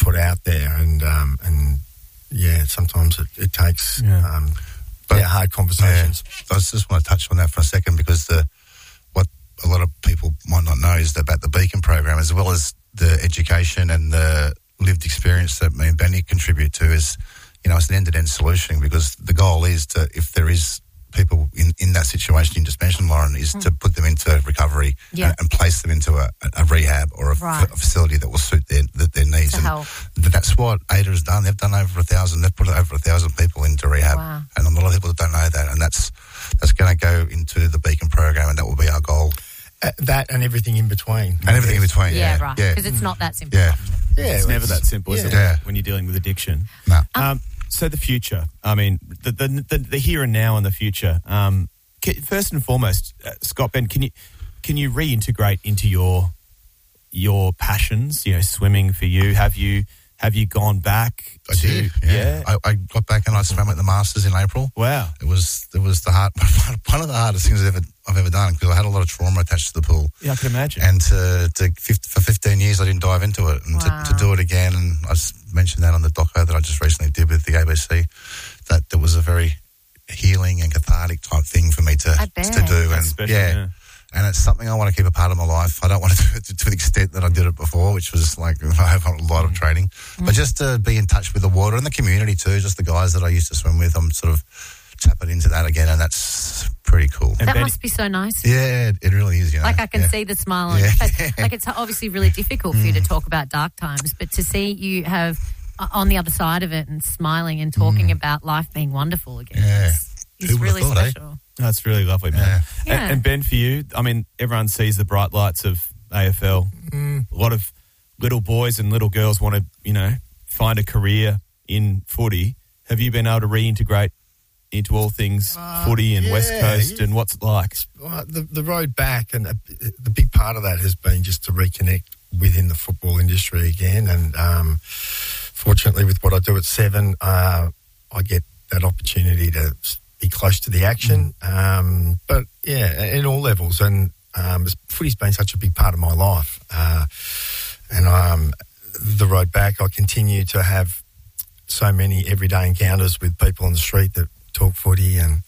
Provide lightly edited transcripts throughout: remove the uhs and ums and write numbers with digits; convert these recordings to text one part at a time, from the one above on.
put out there, and sometimes it takes hard conversations. I just want to touch on that for a second, because what a lot of people might not know is about the Beacon program, as well as the education and the lived experience that me and Benny contribute to, is, it's an end-to-end solution, because the goal is to, if there is people in that situation you just mentioned, Lauren, is to put them into recovery and place them into a rehab or a facility that will suit their needs. And that's what AIDA has done. They've done over 1,000. They've put over 1,000 people into rehab, and a lot of people don't know that. And that's going to go into the Beacon program, and that will be our goal. That and everything in between. And everything in between. Yeah, right. Because it's not that simple. Yeah, it's never that simple, is it? When you're dealing with addiction. No. So the future, I mean, the here and now and the future. First and foremost, Scott, Ben, can you reintegrate into your passions? Swimming for you. Have you gone back? I did. Yeah. I got back and I swam at the Masters in April. Wow. It was one of the hardest things I've ever done, because I had a lot of trauma attached to the pool. Yeah, I can imagine. And for 15 years I didn't dive into it, and to do it again, and I mentioned that on the doco that I just recently did with the ABC, that there was a very healing and cathartic type thing for me to do. That's special, and it's something I want to keep a part of my life. I don't want to do it to the extent that I did it before, which was like I have a lot of training. But just to be in touch with the water and the community too, just the guys that I used to swim with, I'm sort of tapping into that again, and that's pretty cool. That must be so nice. Yeah, it really is. Like I can see the smile on your face. Like, it's obviously really difficult for you to talk about dark times, but to see you have on the other side of it and smiling and talking about life being wonderful again is really special. That's really lovely, man. Yeah. And Ben, for you, I mean, everyone sees the bright lights of AFL. A lot of little boys and little girls want to, find a career in footy. Have you been able to reintegrate into all things footy and West Coast, and what's it like? The road back, and the big part of that has been just to reconnect within the football industry again. And fortunately, with what I do at Seven, I get that opportunity to be close to the action. But in all levels, and footy's been such a big part of my life. And the road back, I continue to have so many everyday encounters with people on the street that talk footy, and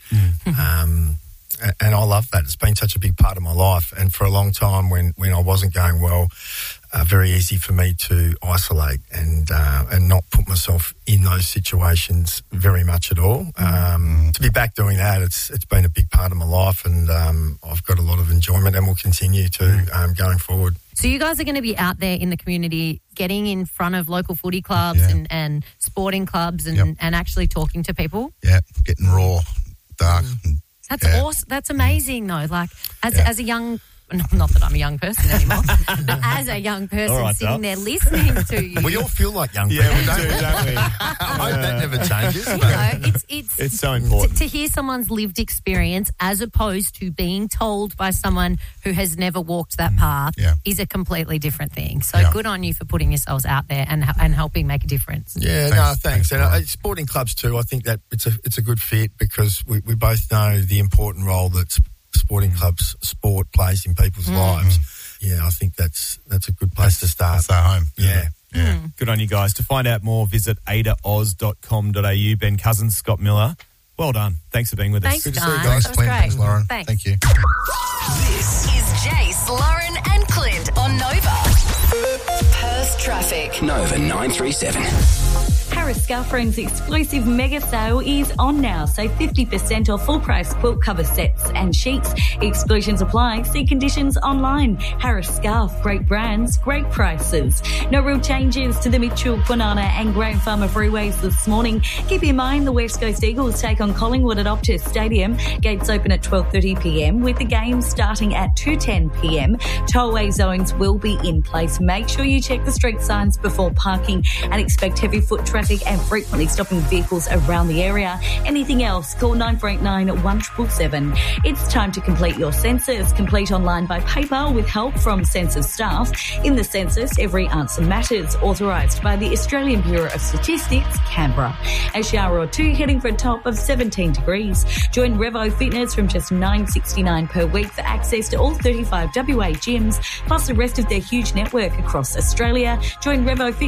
I love that. It's been such a big part of my life, and for a long time when I wasn't going well, very easy for me to isolate and not put myself in those situations very much at all. To be back doing that, it's been a big part of my life, and I've got a lot of enjoyment, and will continue to going forward. So you guys are going to be out there in the community, getting in front of local footy clubs and sporting clubs and actually talking to people? Yeah, getting raw, dark. That's awesome. That's amazing, though. Like, as a young... Not that I'm a young person anymore, but as a young person sitting there listening to you. We all feel like young people, don't we? I hope that never changes. It's so important. To hear someone's lived experience as opposed to being told by someone who has never walked that path is a completely different thing. So good on you for putting yourselves out there and helping make a difference. Yeah, thanks. And sporting clubs too, I think that it's a good fit, because we both know the important role that sporting clubs sport plays in people's lives. Yeah, I think that's a good place to start. That's our home. Yeah. Good on you guys. To find out more, visit aidaoz.com.au. Ben Cousins, Scott Miller, well done. Thanks for being with us. Thanks, good to see you guys. Thanks, Lauren. Thanks. Thank you. This is Jace, Lauren and Clint on Nova. Perth traffic. Nova 937. Harris Scarfriend's exclusive mega sale is on now, so 50% off full price quilt cover sets and sheets. Exclusions apply. See conditions online. Harris Scarf, great brands, great prices. No real changes to the Mitchell, Kwinana and Graham Farmer freeways this morning. Keep in mind the West Coast Eagles take on Collingwood at Optus Stadium. Gates open at 12:30pm with the game starting at 2:10pm. Tollway zones will be in place. Make sure you check the street signs before parking and expect heavy foot traffic and frequently stopping vehicles around the area. Anything else, call 9489 1777. It's time to complete your census. Complete online by paper with help from census staff. In the census, every answer matters. Authorised by the Australian Bureau of Statistics, Canberra. A shower or two heading for a top of 17 degrees. Join Revo Fitness from just $9.69 per week for access to all 35 WA gyms, plus the rest of their huge network across Australia. Join Revo Fitness